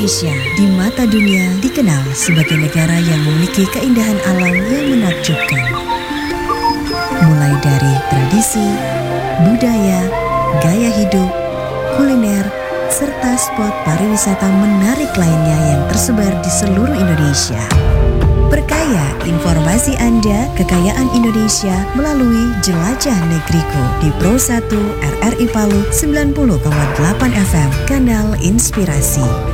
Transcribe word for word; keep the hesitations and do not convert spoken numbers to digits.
Indonesia di mata dunia dikenal sebagai negara yang memiliki keindahan alam yang menakjubkan. Mulai dari tradisi, budaya, gaya hidup, kuliner, serta spot pariwisata menarik lainnya yang tersebar di seluruh Indonesia. Perkaya informasi Anda, kekayaan Indonesia melalui Jelajah Negriku di Pro satu R R I Palu sembilan puluh koma delapan F M, Kanal Inspirasi.